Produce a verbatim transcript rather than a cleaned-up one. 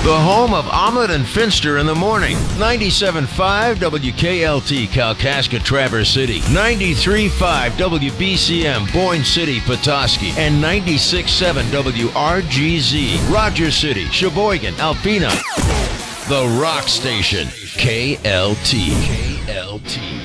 The home of Omelet and Finster in the morning. ninety-seven point five W K L T Kalkaska Traverse City. ninety-three point five W B C M Boyne City Petoskey. And ninety-six point seven W R G Z Rogers City, Sheboygan, Alpena. The Rock Station. K L T. K L T.